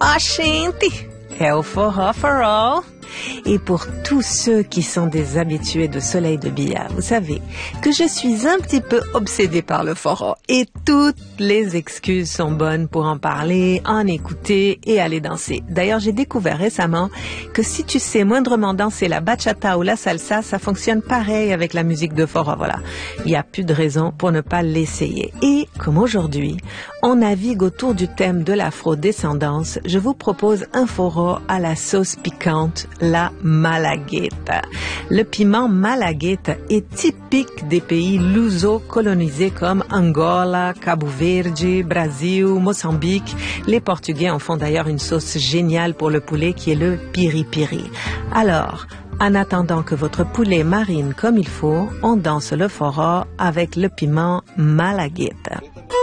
Oxente, é o forró for all. Et pour tous ceux qui sont des habitués de Soleil de Billard, vous savez que je suis un petit peu obsédée par le forró et toutes les excuses sont bonnes pour en parler, en écouter et aller danser. D'ailleurs, j'ai découvert récemment que si tu sais moindrement danser la bachata ou la salsa, ça fonctionne pareil avec la musique de forró. Voilà, il n'y a plus de raison pour ne pas l'essayer. Et comme aujourd'hui, on navigue autour du thème de l'afro-descendance, je vous propose un forró à la sauce piquante, la malagueta. Le piment malagueta est typique des pays luso-colonisés comme Angola, Cabo Verde, Brésil, Mozambique. Les Portugais en font d'ailleurs une sauce géniale pour le poulet qui est le piri-piri. Alors, en attendant que votre poulet marine comme il faut, on danse le forró avec le piment malagueta.